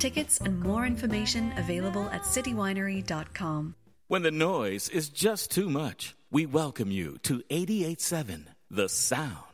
Tickets and more information available at citywinery.com. When the noise is just too much, we welcome you to 88.7 The Sound.